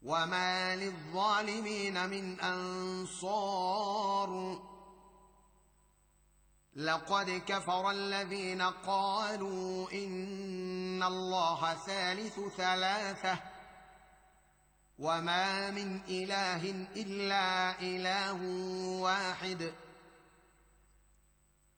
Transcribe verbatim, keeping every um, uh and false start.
وما للظالمين من أنصار لقد كفر الذين قالوا إن الله ثالث ثلاثة وما من إله إلا إله واحد